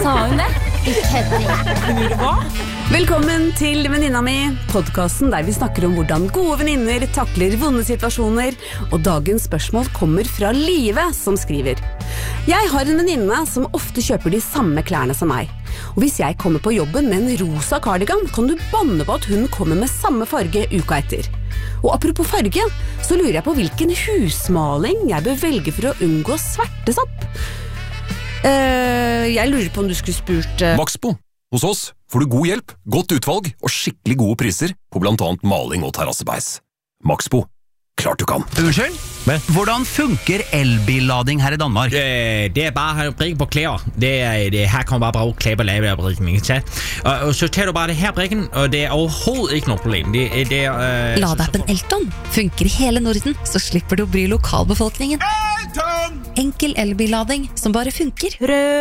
Sa hun det? Kødding. Hva? Velkommen til Venninna mi, podcasten der vi snakker om hvordan gode venninner takler vonde situasjoner, og dagens spørsmål kommer fra Live, som skriver: Jeg har en venninne som ofte kjøper de samme klærne som meg. Og hvis jeg kommer på jobben med en rosa cardigan, kan du banne på at hun kommer med samme farge uka etter. Og apropos farge, så lurer jeg på hvilken husmaling jeg bør velge for å unngå svertesopp. Jeg lurer på om du skulle spurt Maxbo. Hos oss får du god hjelp, godt utvalg og skikkelig gode priser på blant annet maling og terrassebeis. Maxbo. Klart du kan. Unnskyld? Hvordan funker elbillading her i Danmark? Det bare å brikke på klær. Her kan bare bruke klær på lave brikken, ikke sant? Og så tar du bare det her brikken, og det overhovedet ikke noe problem. Ladappen Elton funker i hele Norden, så slipper du å bry lokalbefolkningen. Elton! Enkel elbillading som bare funker. Rød!